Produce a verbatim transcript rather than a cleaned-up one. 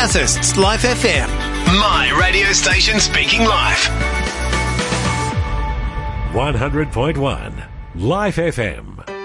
Bathurst's Life F M. My radio station speaking live. one hundred point one Life F M.